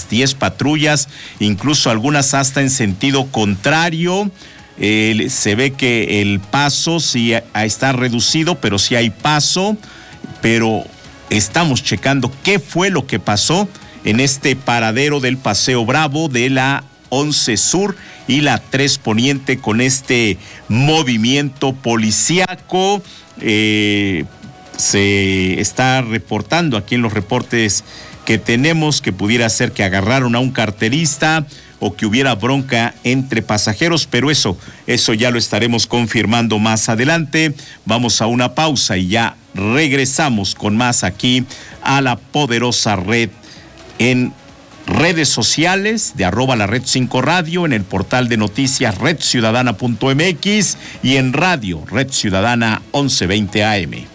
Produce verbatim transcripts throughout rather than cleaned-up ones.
unas diez patrullas, incluso algunas hasta en sentido contrario. Eh, se ve que el paso sí está reducido, pero sí hay paso, pero estamos checando qué fue lo que pasó en este paradero del Paseo Bravo de la once Sur y la tres Poniente con este movimiento policíaco. Eh, se está reportando aquí en los reportes que tenemos que pudiera ser que agarraron a un carterista o que hubiera bronca entre pasajeros, pero eso, eso ya lo estaremos confirmando más adelante. Vamos a una pausa y ya regresamos con más aquí a la poderosa red en redes sociales de arroba la red cinco radio, en el portal de noticias red ciudadana punto m x y en radio Red Ciudadana once veinte A M.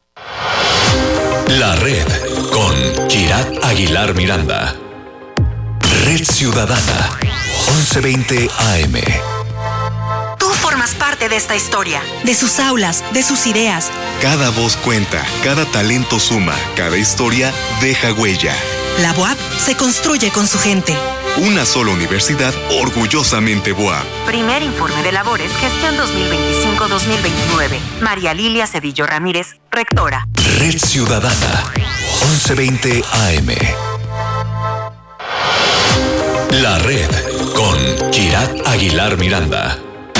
La red con Kirat Aguilar Miranda. Red Ciudadana once veinte A M. Tú formas parte de esta historia, de sus aulas, de sus ideas. Cada voz cuenta, cada talento suma, cada historia deja huella. La B O A P se construye con su gente. Una sola universidad orgullosamente B O A P. Primer informe de labores, gestión dos mil veinticinco dos mil veintinueve. María Lilia Cedillo Ramírez, rectora. Red Ciudadana once veinte A M. La red con Kirat Aguilar Miranda.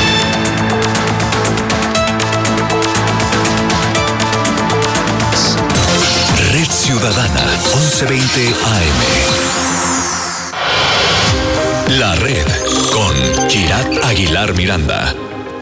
Red Ciudadana once veinte A M. La red con Kirat Aguilar Miranda.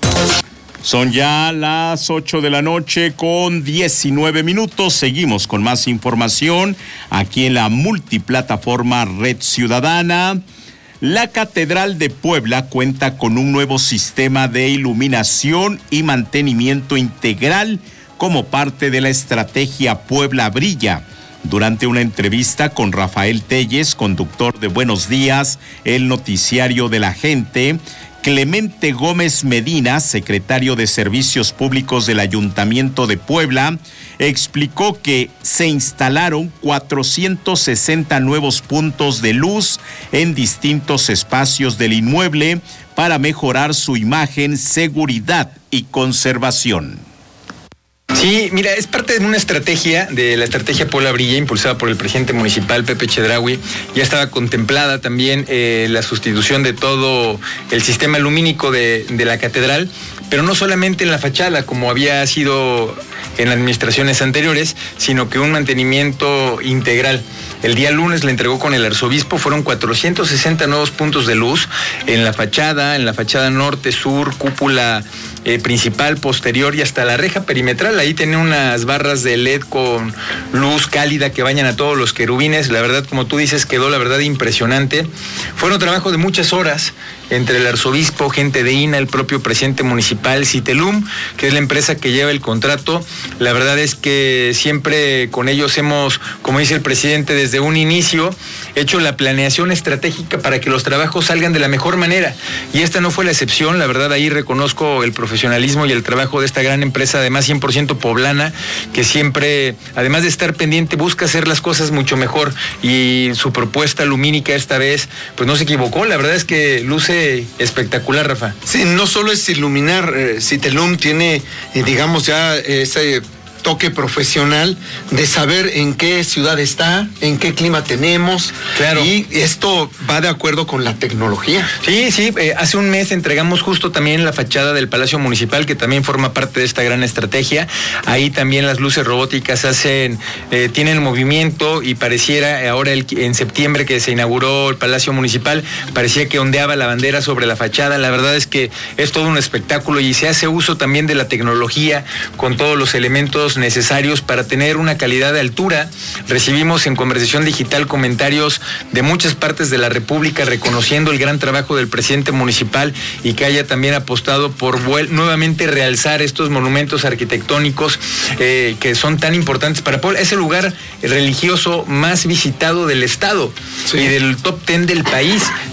Son ya las ocho de la noche con diecinueve minutos. Seguimos con más información aquí en la multiplataforma Red Ciudadana. La Catedral de Puebla cuenta con un nuevo sistema de iluminación y mantenimiento integral como parte de la estrategia Puebla Brilla. Durante una entrevista con Rafael Telles, conductor de Buenos Días, el noticiario de la gente, Clemente Gómez Medina, secretario de Servicios Públicos del Ayuntamiento de Puebla, explicó que se instalaron cuatrocientos sesenta nuevos puntos de luz en distintos espacios del inmueble para mejorar su imagen, seguridad y conservación. Sí, mira, es parte de una estrategia, de la estrategia Puebla Brilla, impulsada por el presidente municipal, Pepe Chedraui. Ya estaba contemplada también eh, la sustitución de todo el sistema lumínico de, de la catedral, pero no solamente en la fachada, como había sido en administraciones anteriores, sino que un mantenimiento integral. El día lunes le entregó con el arzobispo, fueron cuatrocientos sesenta nuevos puntos de luz en la fachada, en la fachada norte, sur, cúpula eh, principal, posterior y hasta la reja perimetral. Ahí tiene unas barras de L E D con luz cálida que bañan a todos los querubines. La verdad, como tú dices, quedó la verdad impresionante. Fueron trabajo de muchas horas entre el arzobispo, gente de I N A, el propio presidente municipal, Citelum, que es la empresa que lleva el contrato. La verdad es que siempre con ellos hemos, como dice el presidente, desde un inicio, hecho la planeación estratégica para que los trabajos salgan de la mejor manera. Y esta no fue la excepción. La verdad, ahí reconozco el profesionalismo y el trabajo de esta gran empresa, además cien por ciento poblana, que siempre, además de estar pendiente, busca hacer las cosas mucho mejor. Y su propuesta lumínica esta vez, pues no se equivocó. La verdad es que luce espectacular, Rafa. Sí, no solo es iluminar, eh, Citelum tiene, eh, digamos, ya eh, ese toque profesional de saber en qué ciudad está, en qué clima tenemos. Claro. Y esto va de acuerdo con la tecnología. Sí, sí, eh, hace un mes entregamos justo también la fachada del Palacio Municipal, que también forma parte de esta gran estrategia. Ahí también las luces robóticas hacen, eh, tienen movimiento y pareciera, eh, ahora el, en septiembre que se inauguró el Palacio Municipal, parecía que ondeaba la bandera sobre la fachada. La verdad es que es todo un espectáculo y se hace uso también de la tecnología con todos los elementos necesarios para tener una calidad de altura. Recibimos en Conversación Digital comentarios de muchas partes de la República reconociendo el gran trabajo del presidente municipal y que haya también apostado por vuel- nuevamente realzar estos monumentos arquitectónicos eh, que son tan importantes para Puebla. Es el lugar religioso más visitado del estado, sí, y del top ten del país.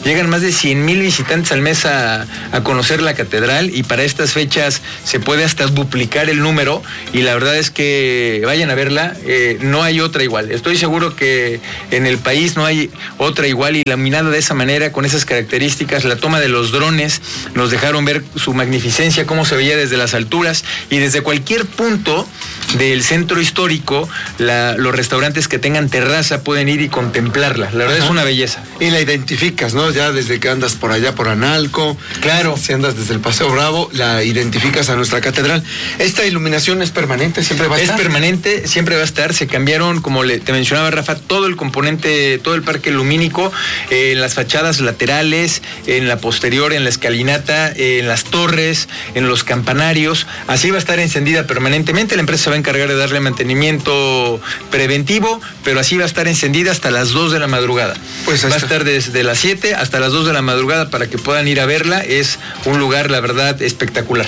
llegan más de cien mil visitantes al mes a, a conocer la catedral, y para estas fechas se puede hasta duplicar el número, y la verdad es que vayan a verla, eh, no hay otra igual. Estoy seguro que en el país no hay otra igual, iluminada de esa manera, con esas características. La toma de los drones nos dejaron ver su magnificencia, cómo se veía desde las alturas, y desde cualquier punto del centro histórico, la, los restaurantes que tengan terraza pueden ir y contemplarla. La verdad, ajá, es una belleza. Y la identificas, ¿no? Ya desde que andas por allá, por Analco. Claro. Si andas desde el Paseo Bravo, la identificas a nuestra catedral. ¿Esta iluminación es permanente? ¿Siempre va a estar? Es permanente, siempre va a estar. Se cambiaron, como le, te mencionaba Rafa, todo el componente, todo el parque lumínico, eh, en las fachadas laterales, en la posterior, en la escalinata, eh, en las torres, en los campanarios. Así va a estar encendida permanentemente. La empresa se va a encargar de darle mantenimiento preventivo, pero así va a estar encendida hasta las dos de la madrugada. Pues va a estar desde las siete hasta las dos de la madrugada para que puedan ir a verla. Es un lugar, la verdad, espectacular.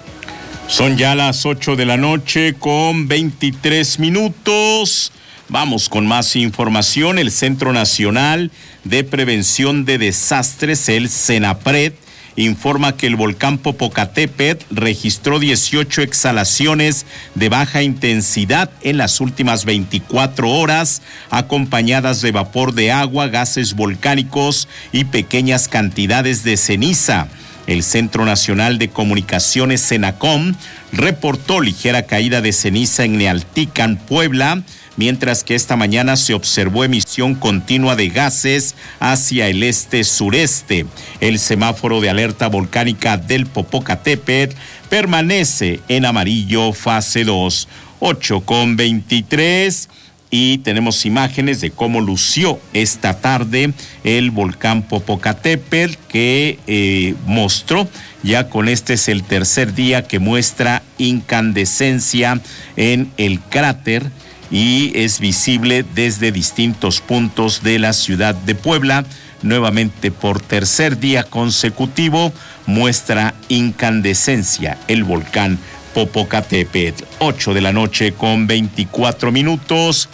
Son ya las ocho de la noche con veintitrés minutos. Vamos con más información. El Centro Nacional de Prevención de Desastres, el CENAPRED, informa que el volcán Popocatépetl registró dieciocho exhalaciones de baja intensidad en las últimas veinticuatro horas, acompañadas de vapor de agua, gases volcánicos y pequeñas cantidades de ceniza. El Centro Nacional de Comunicaciones, CENACOM, reportó ligera caída de ceniza en Nealtican, Puebla, mientras que esta mañana se observó emisión continua de gases hacia el este-sureste. El semáforo de alerta volcánica del Popocatépetl permanece en amarillo fase dos. ocho con veintitrés. Y tenemos imágenes de cómo lució esta tarde el volcán Popocatépetl, que eh, mostró, ya con este es el tercer día que muestra incandescencia en el cráter, y es visible desde distintos puntos de la ciudad de Puebla. Nuevamente, por tercer día consecutivo, muestra incandescencia el volcán Popocatépetl. ocho de la noche con veinticuatro minutos.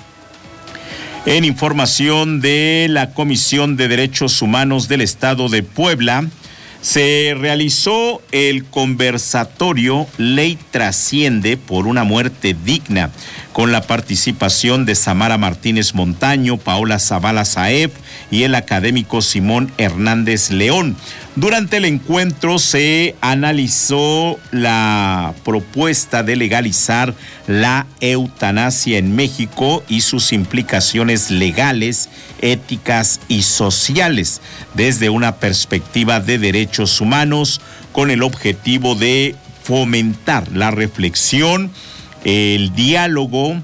En información de la Comisión de Derechos Humanos del Estado de Puebla, se realizó el conversatorio Ley Trasciende por una muerte digna, con la participación de Samara Martínez Montaño, Paola Zavala Saeb y el académico Simón Hernández León. Durante el encuentro se analizó la propuesta de legalizar la eutanasia en México y sus implicaciones legales, éticas y sociales desde una perspectiva de derechos humanos, con el objetivo de fomentar la reflexión, el diálogo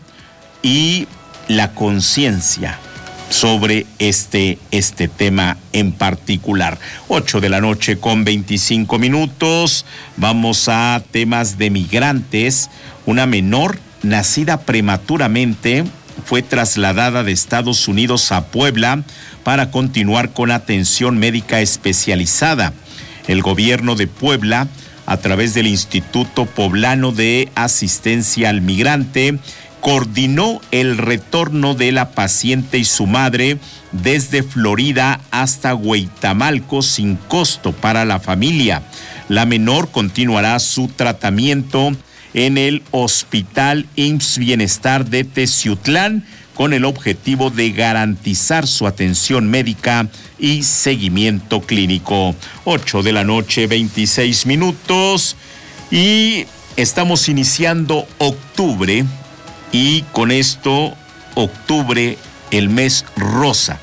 y la conciencia sobre este, este tema en particular. ocho de la noche con veinticinco minutos. Vamos a temas de migrantes. Una menor nacida prematuramente fue trasladada de Estados Unidos a Puebla para continuar con atención médica especializada. El gobierno de Puebla, a través del Instituto Poblano de Asistencia al Migrante, coordinó el retorno de la paciente y su madre desde Florida hasta Hueytamalco sin costo para la familia. La menor continuará su tratamiento en el Hospital I M S S Bienestar de Teciutlán, con el objetivo de garantizar su atención médica y seguimiento clínico. ocho de la noche, veintiséis minutos, y estamos iniciando octubre, y con esto, octubre, el mes rosa.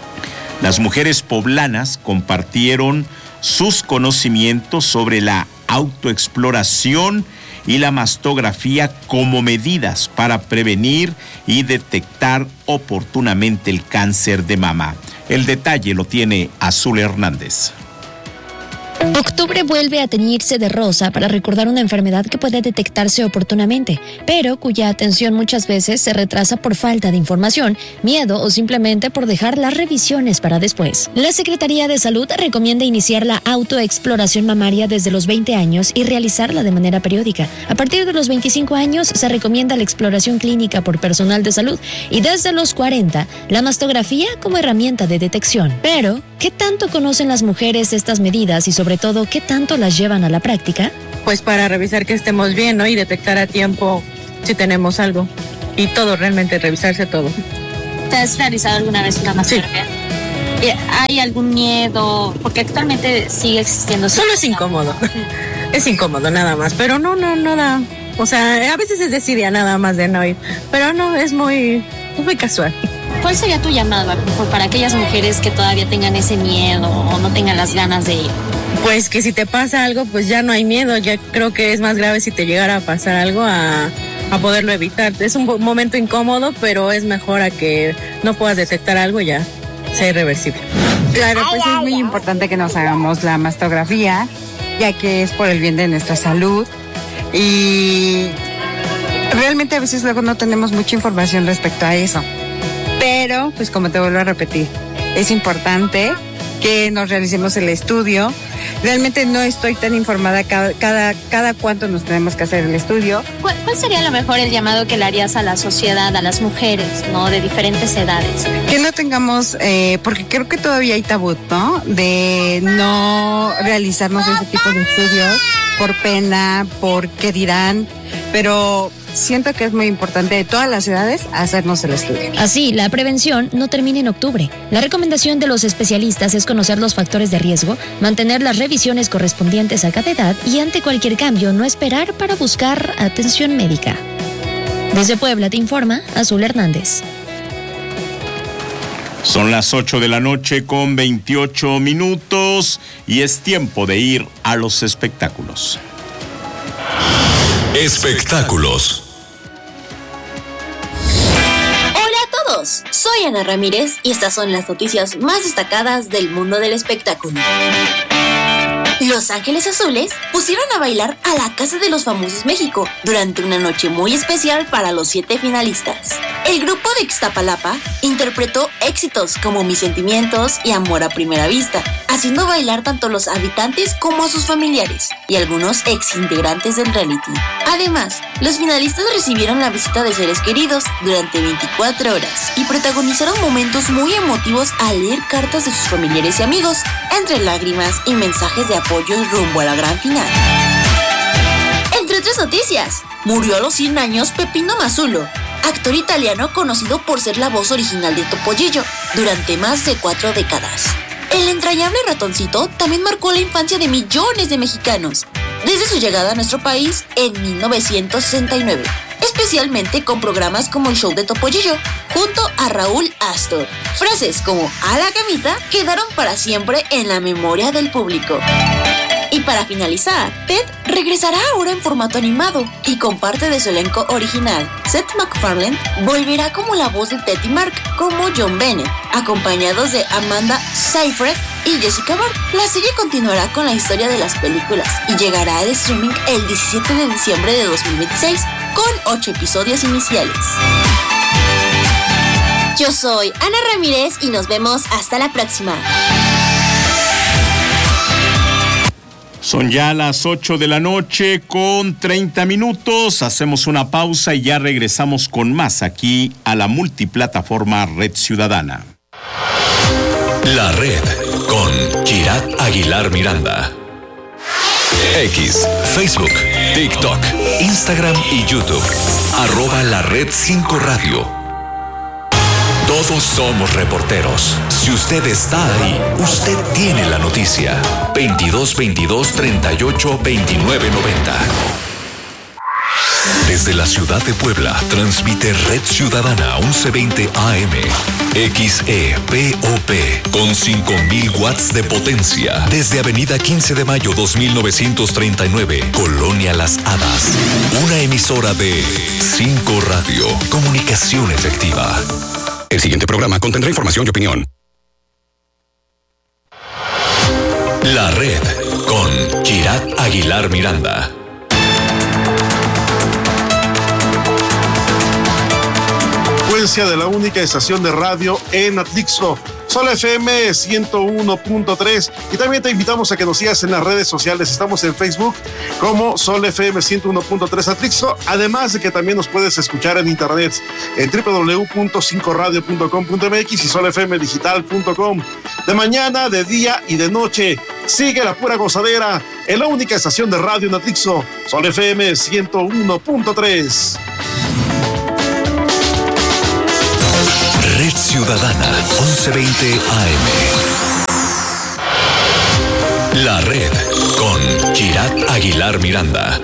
Las mujeres poblanas compartieron sus conocimientos sobre la autoexploración y la mastografía como medidas para prevenir y detectar oportunamente el cáncer de mama. El detalle lo tiene Azul Hernández. Octubre vuelve a teñirse de rosa para recordar una enfermedad que puede detectarse oportunamente, pero cuya atención muchas veces se retrasa por falta de información, miedo o simplemente por dejar las revisiones para después. La Secretaría de Salud recomienda iniciar la autoexploración mamaria desde los veinte años y realizarla de manera periódica. A partir de los veinticinco años se recomienda la exploración clínica por personal de salud y desde los cuarenta la mastografía como herramienta de detección. Pero, ¿qué tanto conocen las mujeres estas medidas y sobre todo qué tanto las llevan a la práctica? Pues para revisar que estemos bien, ¿no? Y detectar a tiempo si tenemos algo. Y todo, realmente revisarse todo. ¿Te has realizado alguna vez una mastografía? Sí. ¿Hay algún miedo? Porque actualmente sigue existiendo. Solo es incómodo. Es incómodo nada más, pero no, no, nada. O sea, a veces es desidia nada más de no ir, pero no, es muy, muy casual. ¿Cuál sería tu llamado para aquellas mujeres que todavía tengan ese miedo o no tengan las ganas de ir? Pues que si te pasa algo, pues ya no hay miedo. Ya creo que es más grave si te llegara a pasar algo a, a poderlo evitar. Es un momento incómodo, pero es mejor a que no puedas detectar algo ya sea irreversible. Claro, pues es muy importante que nos hagamos la mastografía, ya que es por el bien de nuestra salud. Y realmente a veces luego no tenemos mucha información respecto a eso. Pero, pues como te vuelvo a repetir, es importante que nos realicemos el estudio. Realmente no estoy tan informada cada, cada, cada cuánto nos tenemos que hacer el estudio. ¿Cuál, ¿Cuál sería a lo mejor el llamado que le harías a la sociedad, a las mujeres, ¿no? De diferentes edades? Que no tengamos, eh, porque creo que todavía hay tabú, ¿no? De no realizarnos ese tipo de estudios por pena, por qué dirán, pero siento que es muy importante de todas las edades hacernos el estudio. Así, la prevención no termina en octubre. La recomendación de los especialistas es conocer los factores de riesgo, mantener las revisiones correspondientes a cada edad y ante cualquier cambio no esperar para buscar atención médica. Desde Puebla te informa Azul Hernández. Son las ocho de la noche con veintiocho minutos y es tiempo de ir a los espectáculos. Espectáculos. Hola a todos, soy Ana Ramírez y estas son las noticias más destacadas del mundo del espectáculo. Los Ángeles Azules pusieron a bailar a la Casa de los Famosos México durante una noche muy especial para los siete finalistas. El grupo de Ixtapalapa interpretó éxitos como Mis Sentimientos y Amor a Primera Vista, haciendo bailar tanto a los habitantes como a sus familiares y algunos ex integrantes del reality. Además, los finalistas recibieron la visita de seres queridos durante veinticuatro horas y protagonizaron momentos muy emotivos al leer cartas de sus familiares y amigos, entre lágrimas y mensajes de apoyo rumbo a la gran final. Entre otras noticias, murió a los cien años Peppino Mazzulo, actor italiano conocido por ser la voz original de Topollillo durante más de cuatro décadas. El entrañable ratoncito también marcó la infancia de millones de mexicanos, desde su llegada a nuestro país en mil novecientos sesenta y nueve, especialmente con programas como el show de Topollillo, junto a Raúl Astor. Frases como "a la camita" quedaron para siempre en la memoria del público. Y para finalizar, Ted regresará ahora en formato animado y con parte de su elenco original. Seth MacFarlane volverá como la voz de Ted y Mark como John Bennett, acompañados de Amanda Seyfried y Jessica Biel. La serie continuará con la historia de las películas y llegará al streaming el diecisiete de diciembre de dos mil veintiséis con ocho episodios iniciales. Yo soy Ana Ramírez y nos vemos hasta la próxima. Son ya las ocho de la noche con treinta minutos. Hacemos una pausa y ya regresamos con más aquí a la multiplataforma Red Ciudadana. La Red con Kirat Aguilar Miranda. X, Facebook, TikTok, Instagram y YouTube. Arroba la Red cinco Radio. Todos somos reporteros. Si usted está ahí, usted tiene la noticia. veintidós veintidós treinta y ocho veintinueve noventa. Desde la ciudad de Puebla, transmite Red Ciudadana once veinte A M. X E P O P con cinco mil watts de potencia. Desde Avenida quince de mayo dos mil novecientos treinta y nueve, Colonia Las Hadas. Una emisora de cinco Radio. Comunicación efectiva. El siguiente programa contendrá información y opinión. La Red con Aguilar Miranda. De la única estación de radio en Atlixco, Sol F M ciento uno punto tres, y también te invitamos a que nos sigas en las redes sociales. Estamos en Facebook como Sol F M ciento uno punto tres Atlixco, además de que también nos puedes escuchar en internet en doble u doble u doble u punto cinco radio punto com punto m x y sol f m digital punto com. De mañana, de día y de noche, sigue la pura gozadera en la única estación de radio en Atlixco, Sol F M ciento uno punto tres. Red Ciudadana, once veinte A M. La Red con Kirat Aguilar Miranda.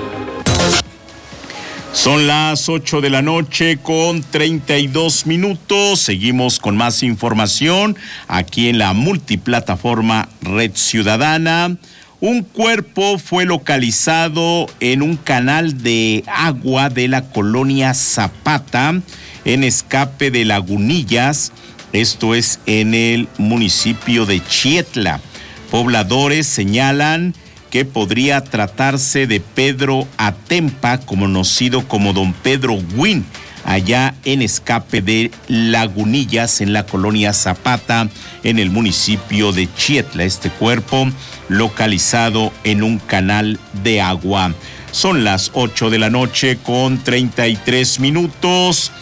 Son las ocho de la noche con treinta y dos minutos. Seguimos con más información aquí en la multiplataforma Red Ciudadana. Un cuerpo fue localizado en un canal de agua de la colonia Zapata, en Escape de Lagunillas, esto es en el municipio de Chietla. Pobladores señalan que podría tratarse de Pedro Atempa, conocido como don Pedro Win, allá en Escape de Lagunillas, en la colonia Zapata, en el municipio de Chietla. Este cuerpo localizado en un canal de agua. Son las ocho de la noche con treinta y tres minutos.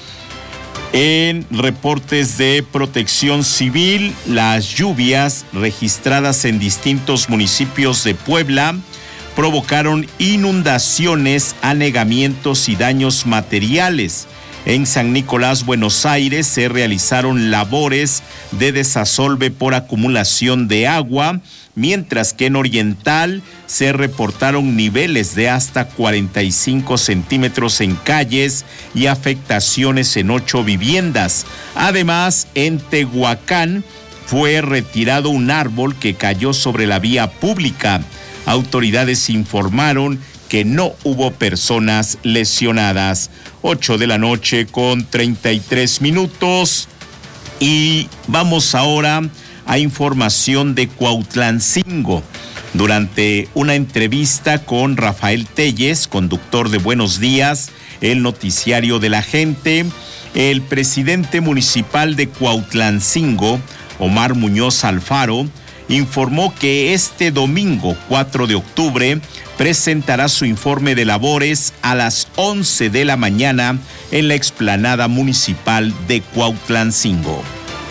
En reportes de Protección Civil, las lluvias registradas en distintos municipios de Puebla provocaron inundaciones, anegamientos y daños materiales. En San Nicolás, Buenos Aires, se realizaron labores de desasolve por acumulación de agua, mientras que en Oriental se reportaron niveles de hasta cuarenta y cinco centímetros en calles y afectaciones en ocho viviendas. Además, en Tehuacán fue retirado un árbol que cayó sobre la vía pública. Autoridades informaron que no hubo personas lesionadas. Ocho de la noche con treinta y tres minutos. Y vamos ahora a información de Cuautlancingo. Durante una entrevista con Rafael Telles, conductor de Buenos Días, el noticiario de la gente, el presidente municipal de Cuautlancingo, Omar Muñoz Alfaro, informó que este domingo cuatro de octubre presentará su informe de labores a las once de la mañana en la explanada municipal de Cuautlancingo.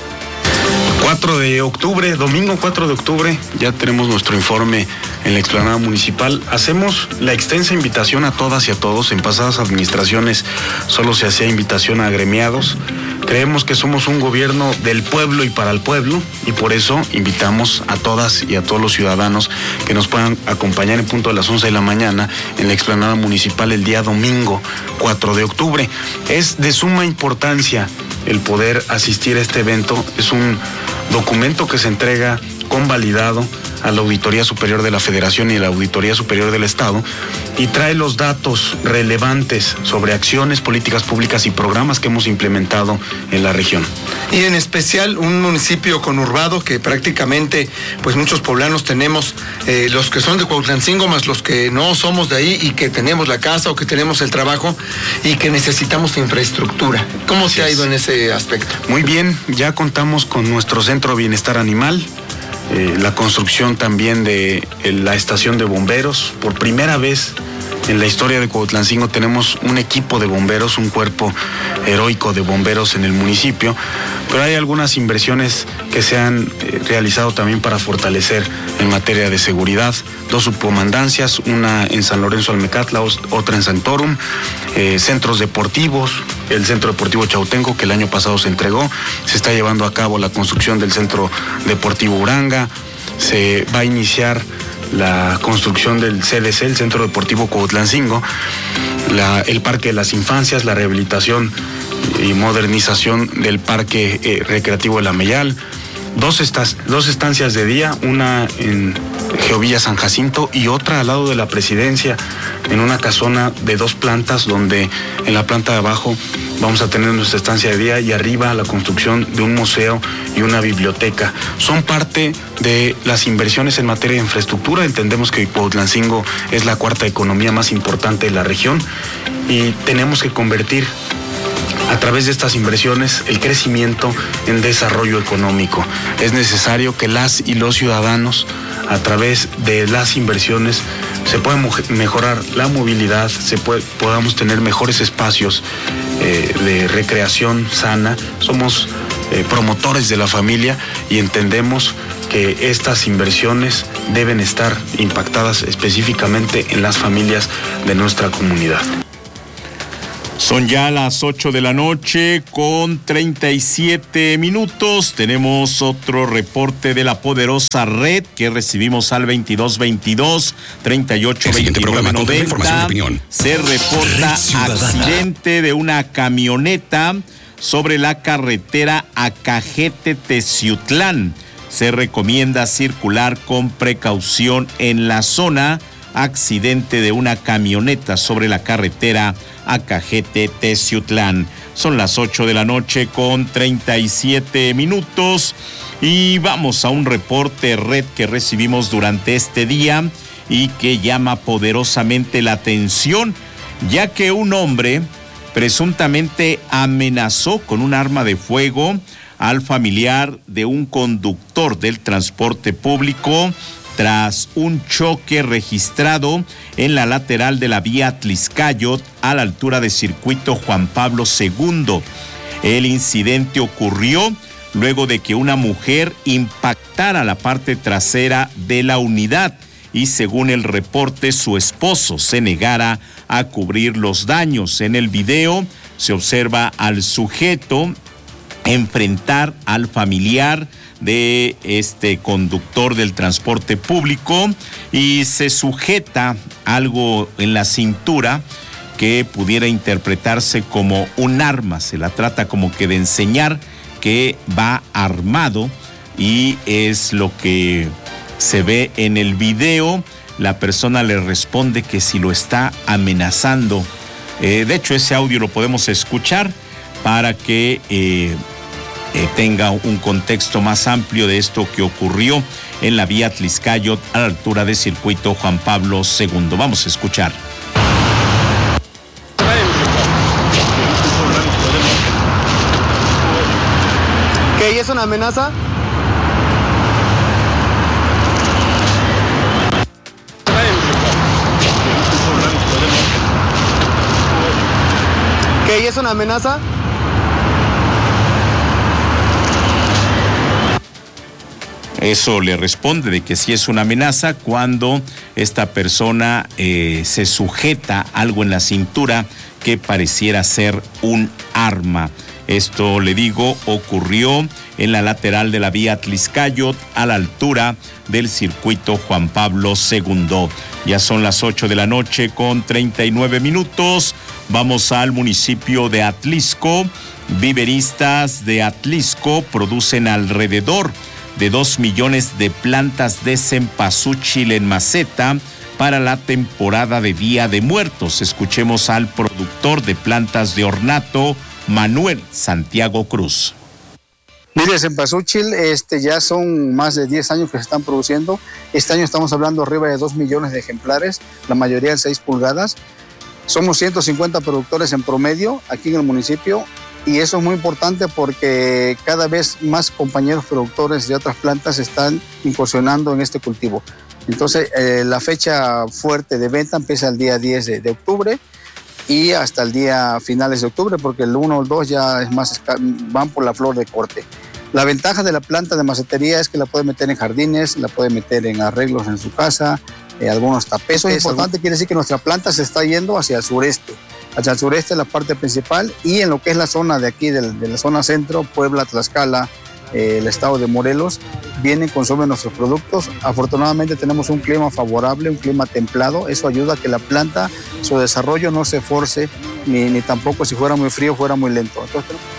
cuatro de octubre, domingo cuatro de octubre, ya tenemos nuestro informe en la explanada municipal. Hacemos la extensa invitación a todas y a todos. En pasadas administraciones solo se hacía invitación a agremiados. Creemos que somos un gobierno del pueblo y para el pueblo, y por eso invitamos a todas y a todos los ciudadanos que nos puedan acompañar en punto de las once de la mañana en la explanada municipal el día domingo cuatro de octubre. Es de suma importancia el poder asistir a este evento. Es un documento que se entrega convalidado a la Auditoría Superior de la Federación y a la Auditoría Superior del Estado, y trae los datos relevantes sobre acciones, políticas públicas y programas que hemos implementado en la región. Y en especial un municipio conurbado que prácticamente pues muchos poblanos tenemos, eh, los que son de Cuautlancingo más los que no somos de ahí y que tenemos la casa o que tenemos el trabajo y que necesitamos infraestructura. ¿Cómo se ha ido en ese aspecto? Muy bien, ya contamos con nuestro Centro de Bienestar Animal, eh, la construcción también de eh, la estación de bomberos. Por primera vez en la historia de Cuautlancingo tenemos un equipo de bomberos, un cuerpo heroico de bomberos en el municipio, pero hay algunas inversiones que se han eh, realizado también para fortalecer en materia de seguridad. Dos subcomandancias, una en San Lorenzo Almecatla, otra en Santorum, eh, centros deportivos, el Centro Deportivo Chautenco, que el año pasado se entregó, se está llevando a cabo la construcción del Centro Deportivo Uranga, se va a iniciar la construcción del C D C, el Centro Deportivo Cuautlancingo, la, el Parque de las Infancias, la rehabilitación y modernización del Parque eh, Recreativo de La Meyal, dos, estas, dos estancias de día, una en Geovilla San Jacinto y otra al lado de la presidencia, en una casona de dos plantas, donde en la planta de abajo vamos a tener nuestra estancia de día y arriba la construcción de un museo y una biblioteca. Son parte de las inversiones en materia de infraestructura. Entendemos que Cuautlancingo es la cuarta economía más importante de la región y tenemos que convertir a través de estas inversiones el crecimiento en desarrollo económico. Es necesario que las y los ciudadanos, a través de las inversiones, se pueda mejorar la movilidad, se puede, podamos tener mejores espacios eh, de recreación sana. Somos eh, promotores de la familia y entendemos que estas inversiones deben estar impactadas específicamente en las familias de nuestra comunidad. Son ya las ocho de la noche con treinta y siete minutos. Tenemos otro reporte de la poderosa red que recibimos al veintidós veintidós treinta y ocho veintinueve noventa. Se reporta accidente de una camioneta sobre la carretera Acajete-Teciutlán. Se recomienda circular con precaución en la zona. Accidente de una camioneta sobre la carretera Acajete-Teciutlán. Son las ocho de la noche con treinta y siete minutos y vamos a un reporte red que recibimos durante este día y que llama poderosamente la atención, ya que un hombre presuntamente amenazó con un arma de fuego al familiar de un conductor del transporte público tras un choque registrado en la lateral de la vía Atlixcayot a la altura de Circuito Juan Pablo segundo. El incidente ocurrió luego de que una mujer impactara la parte trasera de la unidad y, según el reporte, su esposo se negara a cubrir los daños. En el video se observa al sujeto enfrentar al familiar de este conductor del transporte público y se sujeta algo en la cintura que pudiera interpretarse como un arma. Se la trata como que de enseñar que va armado y es lo que se ve en el video. La persona le responde que si lo está amenazando. Eh, de hecho, ese audio lo podemos escuchar para que eh, Eh, tenga un contexto más amplio de esto que ocurrió en la vía Atlixcayot a la altura de Circuito Juan Pablo segundo. Vamos a escuchar. ¿Qué? ¿Es una amenaza? ¿Qué? ¿Es una amenaza? Eso le responde de que sí es una amenaza cuando esta persona eh, se sujeta algo en la cintura que pareciera ser un arma. Esto, le digo, ocurrió en la lateral de la vía Atlixcayot a la altura del Circuito Juan Pablo segundo. Ya son las ocho de la noche con treinta y nueve minutos. Vamos al municipio de Atlixco. Viveristas de Atlixco producen alrededor de dos millones de plantas de cempasúchil en maceta para la temporada de Día de Muertos. Escuchemos al productor de plantas de ornato, Manuel Santiago Cruz. Mire, cempasúchil este, ya son más de diez años que se están produciendo. Este año estamos hablando arriba de dos millones de ejemplares, la mayoría de seis pulgadas. Somos ciento cincuenta productores en promedio aquí en el municipio. Y eso es muy importante porque cada vez más compañeros productores de otras plantas están incursionando en este cultivo. Entonces, eh, la fecha fuerte de venta empieza el día diez de, de octubre y hasta el día finales de octubre, porque el uno o el dos ya es más, van por la flor de corte. La ventaja de la planta de macetería es que la puede meter en jardines, la puede meter en arreglos en su casa, eh, algunos tapetes. Eso es importante, quiere decir que nuestra planta se está yendo hacia el sureste. Hacia el sureste, la parte principal, y en lo que es la zona de aquí, de, de la zona centro, Puebla, Tlaxcala, eh, el estado de Morelos, vienen, consumen nuestros productos. Afortunadamente tenemos un clima favorable, un clima templado. Eso ayuda a que la planta, su desarrollo no se force, ni, ni tampoco si fuera muy frío, fuera muy lento. Entonces,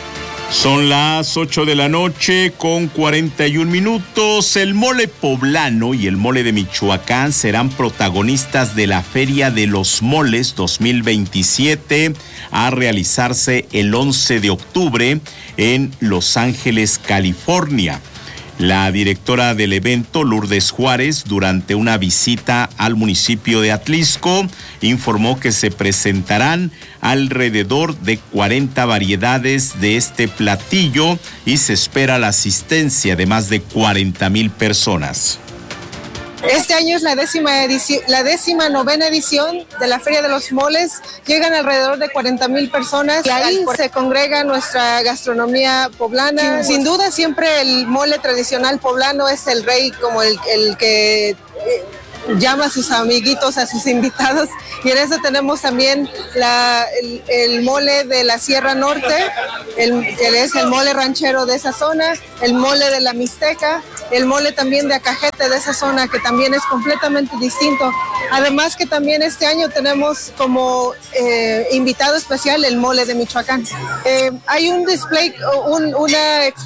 Son las ocho de la noche con cuarenta y un minutos. El mole poblano y el mole de Michoacán serán protagonistas de la Feria de los Moles dos mil veintisiete a realizarse el once de octubre en Los Ángeles, California. La directora del evento, Lourdes Juárez, durante una visita al municipio de Atlixco, informó que se presentarán alrededor de cuarenta variedades de este platillo y se espera la asistencia de más de cuarenta mil personas. Este año es la décima edición, la décima novena edición de la Feria de los Moles. Llegan alrededor de cuarenta mil personas y ahí se congrega nuestra gastronomía poblana. Sin duda siempre el mole tradicional poblano es el rey, como el, el que eh, llama a sus amiguitos, a sus invitados. Y en eso tenemos también la, el, el mole de la Sierra Norte, el, que es el mole ranchero de esa zona, el mole de la Mixteca, el mole también de Acajete de esa zona, que también es completamente distinto. Además que también este año tenemos como eh, invitado especial el mole de Michoacán. Eh, hay un display, un, una, eh,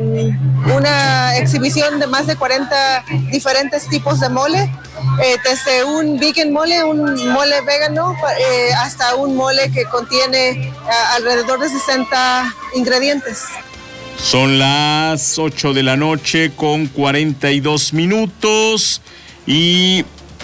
una exhibición de más de cuarenta diferentes tipos de mole, eh, desde un vegan mole, un mole vegano, eh, hasta un mole que contiene eh, alrededor de sesenta ingredientes. Son las ocho de la noche con cuarenta y dos minutos y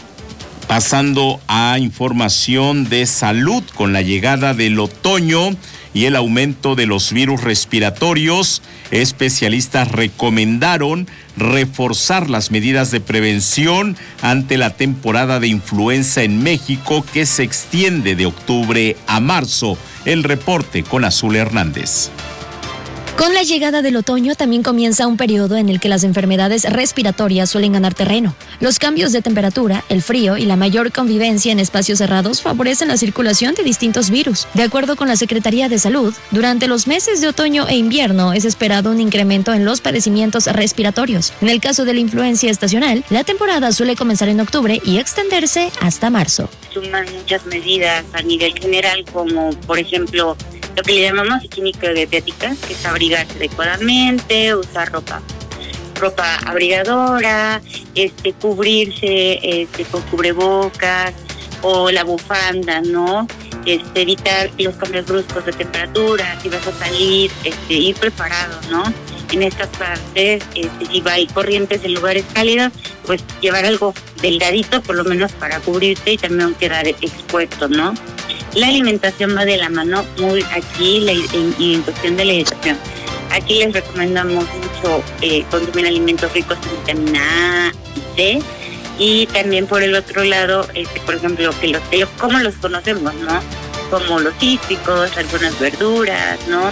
pasando a información de salud con la llegada del otoño y el aumento de los virus respiratorios, especialistas recomendaron reforzar las medidas de prevención ante la temporada de influenza en México que se extiende de octubre a marzo. El reporte con Azul Hernández. Con la llegada del otoño también comienza un periodo en el que las enfermedades respiratorias suelen ganar terreno. Los cambios de temperatura, el frío y la mayor convivencia en espacios cerrados favorecen la circulación de distintos virus. De acuerdo con la Secretaría de Salud, durante los meses de otoño e invierno es esperado un incremento en los padecimientos respiratorios. En el caso de la influencia estacional, la temporada suele comenzar en octubre y extenderse hasta marzo. Suman muchas medidas a nivel general, como por ejemplo lo que le llamamos higiene dietética, que es abrigarse adecuadamente, usar ropa, ropa abrigadora, este, cubrirse este, con cubrebocas o la bufanda, ¿no? Este, evitar los cambios bruscos de temperatura, si vas a salir, este, ir preparado, ¿no? En estas partes, este, si hay corrientes en lugares cálidos, pues llevar algo delgadito, por lo menos para cubrirte y también quedar expuesto, ¿no? La alimentación va de la mano muy aquí la, en, en cuestión de la hidratación. Aquí les recomendamos mucho eh, consumir alimentos ricos en vitamina A y C. Y también por el otro lado, este, por ejemplo, que los, que los, ¿cómo los conocemos, no? Como los cítricos, algunas verduras, ¿no?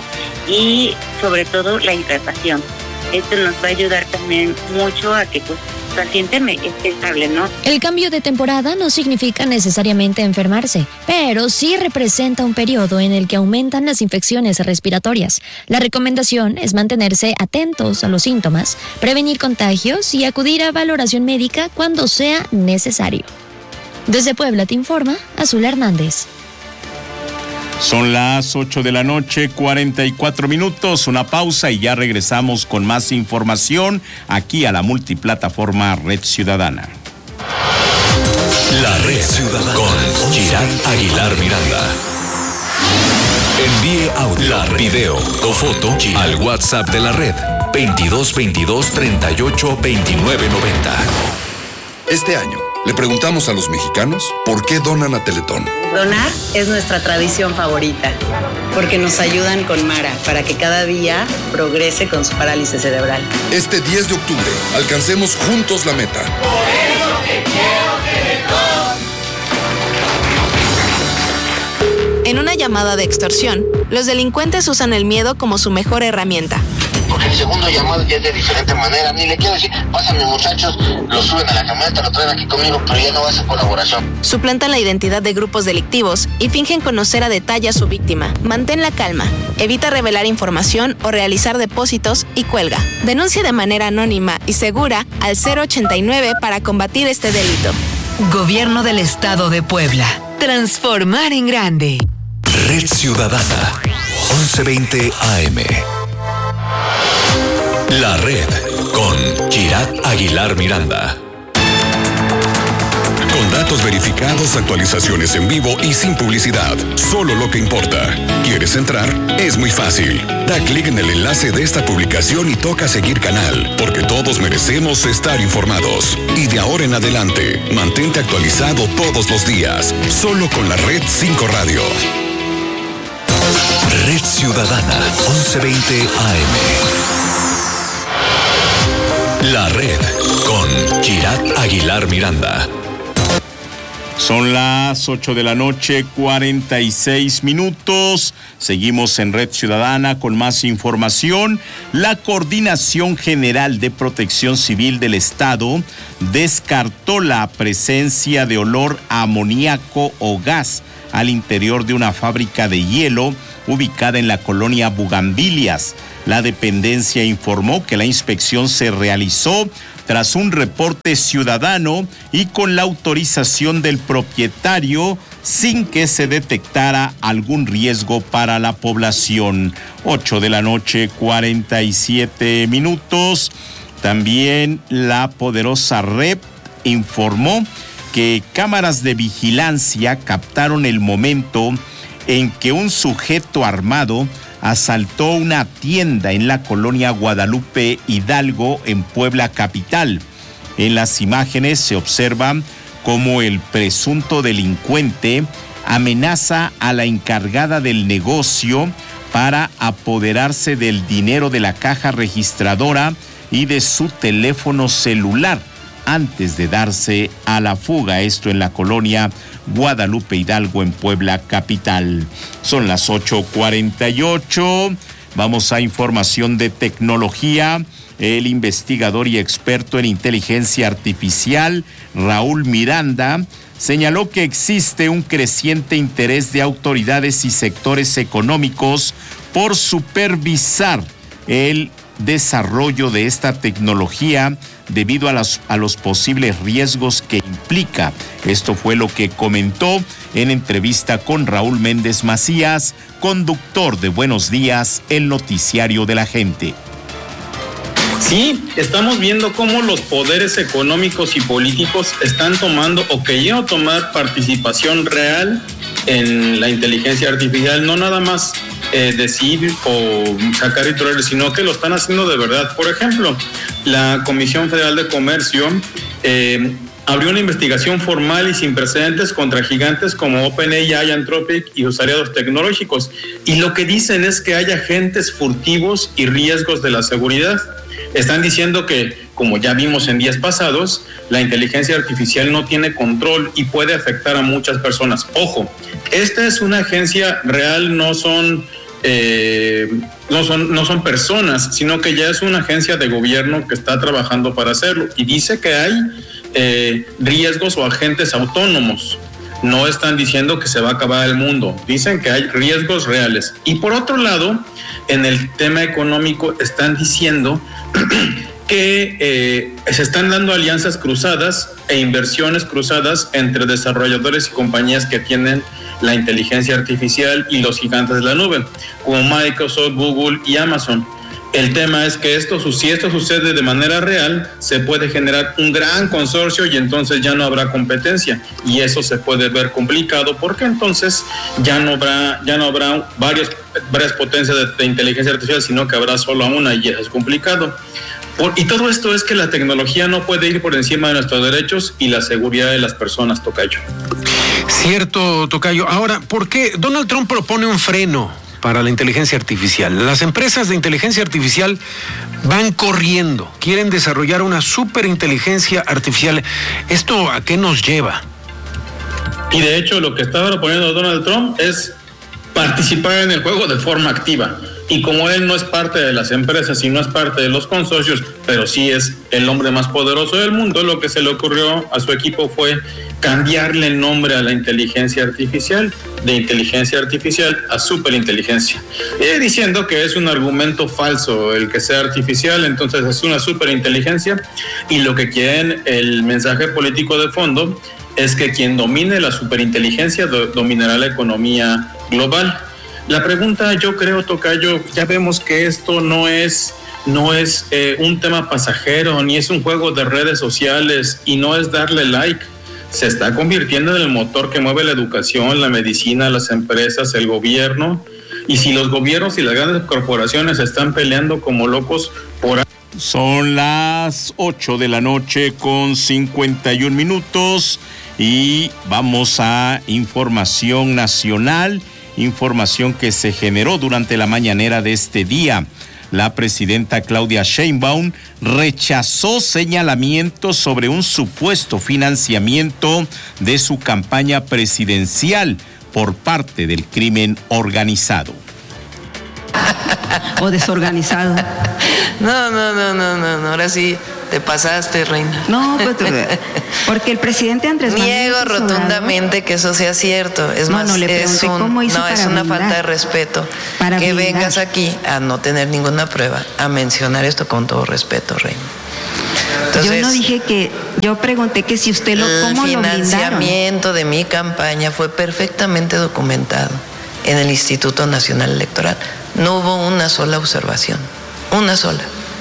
Y sobre todo la hidratación. Esto nos va a ayudar también mucho a que pues, el paciente esté estable, ¿no? El cambio de temporada no significa necesariamente enfermarse, pero sí representa un periodo en el que aumentan las infecciones respiratorias. La recomendación es mantenerse atentos a los síntomas, prevenir contagios y acudir a valoración médica cuando sea necesario. Desde Puebla te informa Azul Hernández. Son las ocho de la noche, cuarenta y cuatro minutos, una pausa y ya regresamos con más información aquí a la multiplataforma Red Ciudadana. La Red Ciudadana con Kirat Aguilar Miranda. Envíe audio, video o foto al WhatsApp de la red veintidós veintidós treinta y ocho veintinueve noventa. Este año le preguntamos a los mexicanos por qué donan a Teletón. Donar es nuestra tradición favorita, porque nos ayudan con Mara para que cada día progrese con su parálisis cerebral. Este diez de octubre, alcancemos juntos la meta. Por eso te quiero Teletón. En una llamada de extorsión, los delincuentes usan el miedo como su mejor herramienta. Porque el segundo llamado ya es de diferente manera. Ni le quiero decir, pásame muchachos, lo suben a la camioneta, lo traen aquí conmigo, pero ya no va a ser colaboración. Suplantan la identidad de grupos delictivos y fingen conocer a detalle a su víctima. Mantén la calma, evita revelar información o realizar depósitos y cuelga. Denuncia de manera anónima y segura al cero ochenta y nueve para combatir este delito. Gobierno del Estado de Puebla. Transformar en grande. Red Ciudadana, once veinte A M. La Red con Kirat Aguilar Miranda. Con datos verificados, actualizaciones en vivo y sin publicidad. Solo lo que importa. ¿Quieres entrar? Es muy fácil. Da clic en el enlace de esta publicación y toca seguir canal, porque todos merecemos estar informados. Y de ahora en adelante, mantente actualizado todos los días. Solo con la Red cinco Radio. Red Ciudadana, once veinte A M. La Red con Kirat Aguilar Miranda. Son las ocho de la noche, cuarenta y seis minutos. Seguimos en Red Ciudadana con más información. La Coordinación General de Protección Civil del Estado descartó la presencia de olor a amoníaco o gas al interior de una fábrica de hielo ubicada en la colonia Bugambilias. La dependencia informó que la inspección se realizó tras un reporte ciudadano y con la autorización del propietario, sin que se detectara algún riesgo para la población. ocho de la noche, cuarenta y siete minutos. También la poderosa red informó que cámaras de vigilancia captaron el momento en que un sujeto armado asaltó una tienda en la colonia Guadalupe Hidalgo en Puebla capital. En las imágenes se observa cómo el presunto delincuente amenaza a la encargada del negocio para apoderarse del dinero de la caja registradora y de su teléfono celular antes de darse a la fuga. Esto en la colonia Guadalupe Hidalgo en Puebla capital. Son las ocho cuarenta y ocho. Vamos a información de tecnología. El investigador y experto en inteligencia artificial, Raúl Miranda, señaló que existe un creciente interés de autoridades y sectores económicos por supervisar el desarrollo de esta tecnología debido a, las, a los posibles riesgos que implica. Esto fue lo que comentó en entrevista con Raúl Méndez Macías, conductor de Buenos Días, el noticiario de la gente. Sí, estamos viendo cómo los poderes económicos y políticos están tomando o queriendo tomar participación real en la inteligencia artificial, no nada más eh, decir o sacar titulares, sino que lo están haciendo de verdad. Por ejemplo, la Comisión Federal de Comercio eh, abrió una investigación formal y sin precedentes contra gigantes como OpenAI, Anthropic y sus aliados tecnológicos. Y lo que dicen es que hay agentes furtivos y riesgos de la seguridad. Están diciendo que, como ya vimos en días pasados, la inteligencia artificial no tiene control y puede afectar a muchas personas. Ojo, esta es una agencia real, no son, eh, no son, no son personas, sino que ya es una agencia de gobierno que está trabajando para hacerlo. Y dice que hay eh, riesgos o agentes autónomos. No están diciendo que se va a acabar el mundo, dicen que hay riesgos reales. Y por otro lado, en el tema económico están diciendo que eh, se están dando alianzas cruzadas e inversiones cruzadas entre desarrolladores y compañías que tienen la inteligencia artificial y los gigantes de la nube, como Microsoft, Google y Amazon. El tema es que esto, si esto sucede de manera real, se puede generar un gran consorcio y entonces ya no habrá competencia. Y eso se puede ver complicado porque entonces ya no habrá, ya no habrá varios, varias potencias de, de inteligencia artificial, sino que habrá solo una y eso es complicado. Por, y todo esto es que la tecnología no puede ir por encima de nuestros derechos y la seguridad de las personas, Tocayo. Cierto, Tocayo. Ahora, ¿por qué Donald Trump propone un freno para la inteligencia artificial? Las empresas de inteligencia artificial van corriendo, quieren desarrollar una superinteligencia artificial. ¿Esto a qué nos lleva? Y de hecho lo que está proponiendo Donald Trump es participar en el juego de forma activa. Y como él no es parte de las empresas y no es parte de los consorcios, pero sí es el hombre más poderoso del mundo, lo que se le ocurrió a su equipo fue cambiarle el nombre a la inteligencia artificial, de inteligencia artificial a superinteligencia, y diciendo que es un argumento falso el que sea artificial, entonces es una superinteligencia, y lo que quieren, el mensaje político de fondo, es que quien domine la superinteligencia do, dominará la economía global. La pregunta, yo creo, Tocayo, ya vemos que esto no es no es eh, un tema pasajero, ni es un juego de redes sociales y no es darle like. Se está convirtiendo en el motor que mueve la educación, la medicina, las empresas, el gobierno. Y si los gobiernos y las grandes corporaciones están peleando como locos por... Son las ocho de la noche con cincuenta y un minutos y vamos a información nacional, información que se generó durante la mañanera de este día. La presidenta Claudia Sheinbaum rechazó señalamientos sobre un supuesto financiamiento de su campaña presidencial por parte del crimen organizado. O desorganizado. No, no, no, no, no, no, ahora sí te pasaste, reina. No, pues porque el presidente Andrés Manuel Niego rotundamente que eso sea cierto. Es no, más, no, le es, un, cómo hizo no, para es una blindar, falta de respeto para que blindar. vengas aquí a no tener ninguna prueba, a mencionar esto con todo respeto, reina. Entonces, yo no dije que, yo pregunté que si usted lo, ¿cómo lo blindaron? El financiamiento de mi campaña fue perfectamente documentado en el Instituto Nacional Electoral. No hubo una sola observación, una sola.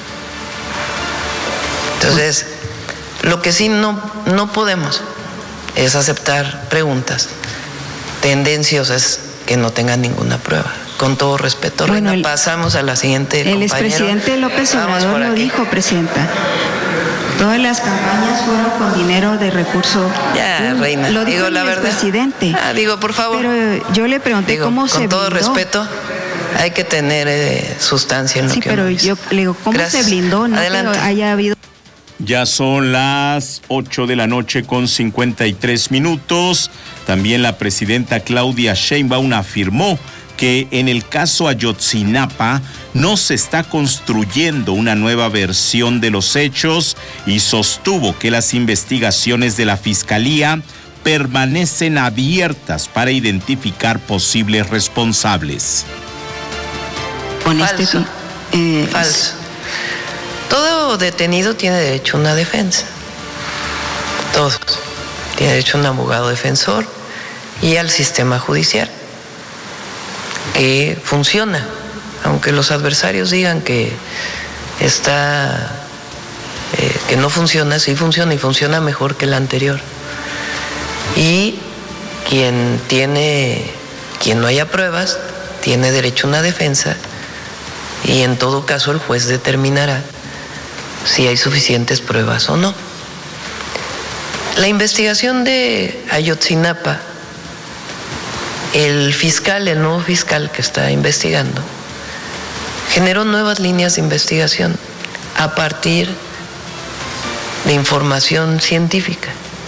Entonces, lo que sí no, no podemos es aceptar preguntas tendenciosas que no tengan ninguna prueba. Con todo respeto, bueno, Reina, el, pasamos a la siguiente El compañero. expresidente López Obrador lo dijo, presidenta. Todas las campañas fueron con dinero de recurso. Ya, Reina, lo dijo digo el la verdad. Presidente. Ah, digo, por favor. Pero yo le pregunté digo, cómo con se blindó. Con todo respeto, hay que tener eh, sustancia en lo sí, que Sí, pero uno yo le digo, ¿cómo Gracias. se blindó? No Adelante. que haya habido... Ya son las ocho de la noche con cincuenta y tres minutos. También la presidenta Claudia Sheinbaum afirmó que en el caso Ayotzinapa no se está construyendo una nueva versión de los hechos y sostuvo que las investigaciones de la Fiscalía permanecen abiertas para identificar posibles responsables. Con Falso. Este, eh, Falso. Todo detenido tiene derecho a una defensa. Todos. Tiene derecho a un abogado defensor y al sistema judicial, que funciona, aunque los adversarios digan que está, eh, que no funciona, sí funciona y funciona mejor que el anterior. Y quien tiene, quien no haya pruebas, tiene derecho a una defensa y en todo caso el juez determinará si hay suficientes pruebas o no. La investigación de Ayotzinapa, el fiscal, el nuevo fiscal que está investigando, generó nuevas líneas de investigación a partir de información científica,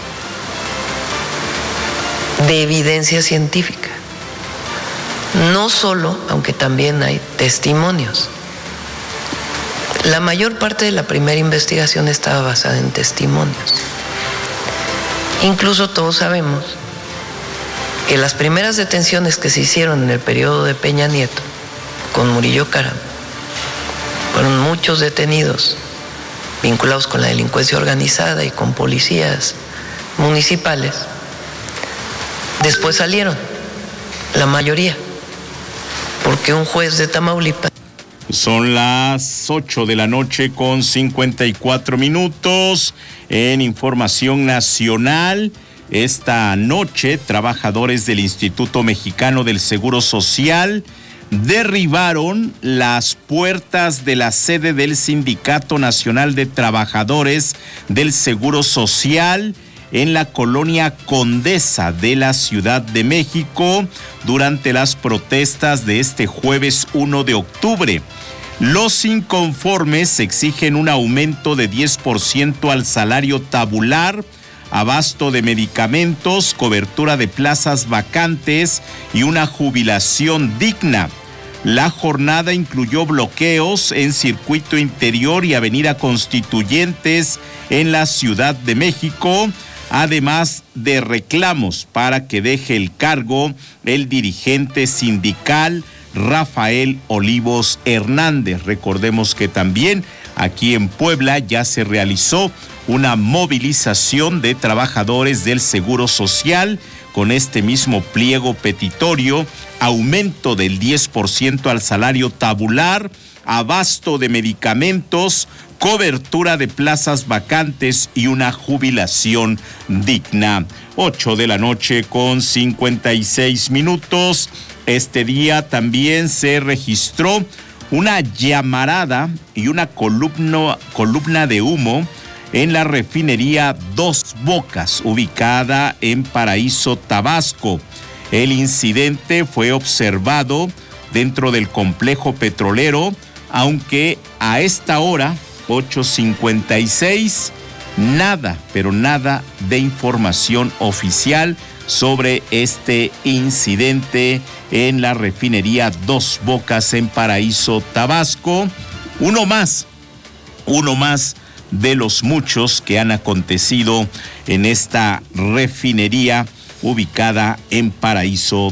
de evidencia científica. No solo, aunque también hay testimonios. La mayor parte de la primera investigación estaba basada en testimonios. Incluso todos sabemos que las primeras detenciones que se hicieron en el periodo de Peña Nieto con Murillo Karam fueron muchos detenidos vinculados con la delincuencia organizada y con policías municipales. Después salieron, la mayoría, porque un juez de Tamaulipas. Son las ocho de la noche con cincuenta y cuatro minutos. En información nacional, esta noche, trabajadores del Instituto Mexicano del Seguro Social derribaron las puertas de la sede del Sindicato Nacional de Trabajadores del Seguro Social en la colonia Condesa de la Ciudad de México durante las protestas de este jueves uno de octubre. Los inconformes exigen un aumento de diez por ciento al salario tabular, abasto de medicamentos, cobertura de plazas vacantes y una jubilación digna. La jornada incluyó bloqueos en Circuito Interior y Avenida Constituyentes en la Ciudad de México, además de reclamos para que deje el cargo el dirigente sindical Rafael Olivos Hernández. Recordemos que también aquí en Puebla ya se realizó una movilización de trabajadores del Seguro Social con este mismo pliego petitorio, aumento del diez por ciento al salario tabular, abasto de medicamentos, cobertura de plazas vacantes y una jubilación digna. Ocho de la noche con cincuenta y seis minutos. Este día también se registró una llamarada y una columna, columna de humo en la refinería Dos Bocas, ubicada en Paraíso, Tabasco. El incidente fue observado dentro del complejo petrolero, aunque a esta hora, ocho cincuenta y seis, nada, pero nada de información oficial sobre este incidente en la refinería Dos Bocas en Paraíso, Tabasco. Uno más, uno más de los muchos que han acontecido en esta refinería ubicada en Paraíso,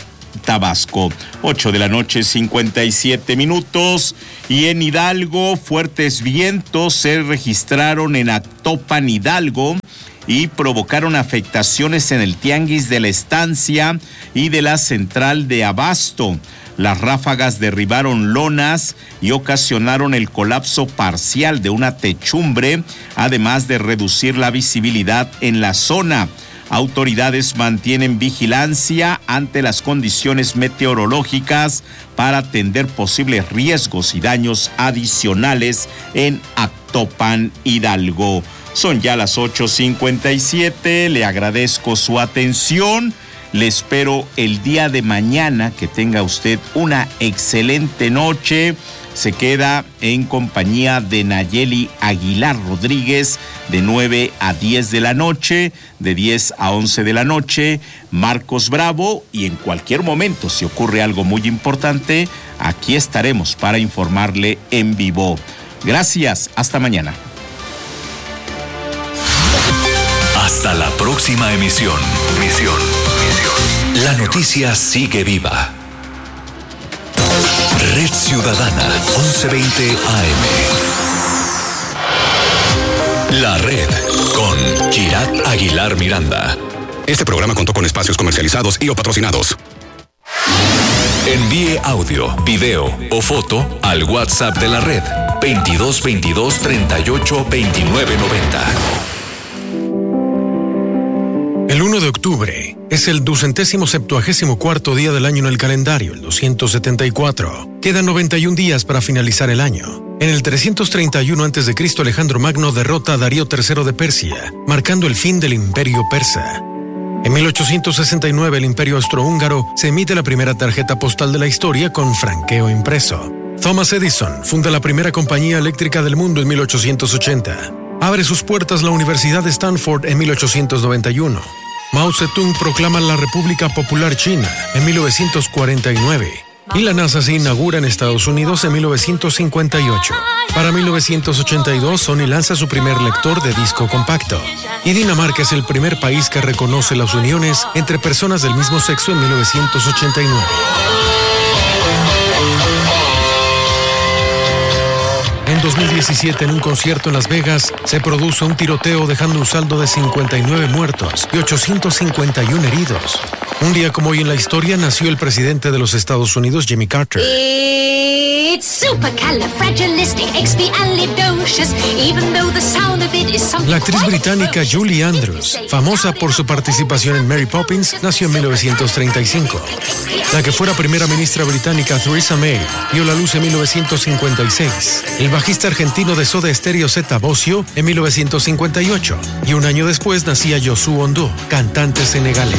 Tabasco. Ocho de la noche, cincuenta y siete minutos. Y en Hidalgo, fuertes vientos se registraron en Actopan, Hidalgo, y provocaron afectaciones en el tianguis de la Estancia y de la central de abasto. Las ráfagas derribaron lonas y ocasionaron el colapso parcial de una techumbre, además de reducir la visibilidad en la zona. Autoridades mantienen vigilancia ante las condiciones meteorológicas para atender posibles riesgos y daños adicionales en Actopan, Hidalgo. Son ya las ocho cincuenta y siete, le agradezco su atención, le espero el día de mañana, que tenga usted una excelente noche. Se queda en compañía de Nayeli Aguilar Rodríguez de nueve a diez de la noche, de diez a once de la noche, Marcos Bravo, y en cualquier momento, si ocurre algo muy importante, aquí estaremos para informarle en vivo. Gracias, hasta mañana. Hasta la próxima emisión. Misión, misión. La noticia sigue viva. Red Ciudadana, once veinte A M. La Red, con Kirat Aguilar Miranda. Este programa contó con espacios comercializados y o patrocinados. Envíe audio, video o foto al WhatsApp de la Red, veintidós veintidós treinta y ocho veintinueve noventa. El uno de octubre es el ducentésimo septuagésimo cuarto día del año en el calendario, el doscientos setenta y cuatro. Quedan noventa y un días para finalizar el año. En el trescientos treinta y uno antes de Cristo, Alejandro Magno derrota a Darío tercero de Persia, marcando el fin del Imperio Persa. En mil ochocientos sesenta y nueve, el Imperio Austrohúngaro se emite la primera tarjeta postal de la historia con franqueo impreso. Thomas Edison funda la primera compañía eléctrica del mundo en mil ochocientos ochenta. Abre sus puertas la Universidad de Stanford en mil ochocientos noventa y uno. Mao Zedong proclama la República Popular China en mil novecientos cuarenta y nueve. Y la NASA se inaugura en Estados Unidos en mil novecientos cincuenta y ocho. Para mil novecientos ochenta y dos, Sony lanza su primer lector de disco compacto. Y Dinamarca es el primer país que reconoce las uniones entre personas del mismo sexo en mil novecientos ochenta y nueve. En dos mil diecisiete, en un concierto en Las Vegas, se produce un tiroteo dejando un saldo de cincuenta y nueve muertos y ochocientos cincuenta y uno heridos. Un día como hoy en la historia nació el presidente de los Estados Unidos, Jimmy Carter. It's supercalifragilisticexpialidocious, even though the sound of it is something. La actriz británica Julie Andrews, famosa por su participación en Mary Poppins, nació en mil novecientos treinta y cinco. La que fuera primera ministra británica Theresa May dio la luz en mil novecientos cincuenta y seis. El bajista argentino de Soda Stereo Zeta Bosio en mil novecientos cincuenta y ocho. Y un año después nacía Youssou N'Dour, cantante senegalés.